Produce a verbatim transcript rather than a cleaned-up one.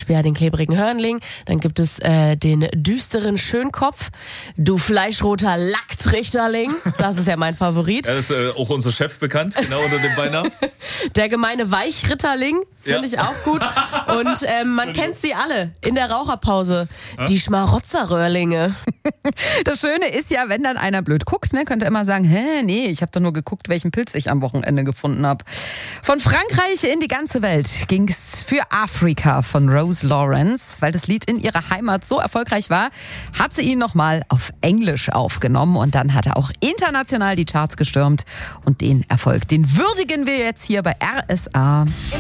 Beispiel ja den klebrigen Hörnling. Dann gibt es äh, den düsteren Schönkopf. Du fleischroter Lacktrichterling. Das ist ja mein Favorit. Er ist äh, auch unser Chef bekannt, genau unter dem Beinamen. Der gemeine Weichritterling. Finde ja. ich auch gut. Und ähm, man kennt sie alle in der Raucherpause. Ja? Die Schmarotzerröhrlinge. Das Schöne ist ja, wenn dann einer blöd guckt, ne, könnte er immer sagen, hä, nee, ich habe doch nur geguckt, welchen Pilz ich am Wochenende gefunden habe. Von Frankreich in die ganze Welt ging's für Afrika von Rose Lawrence. Weil das Lied in ihrer Heimat so erfolgreich war, hat sie ihn nochmal auf Englisch aufgenommen. Und dann hat er auch international die Charts gestürmt. Und den Erfolg, den würdigen wir jetzt hier bei R S A.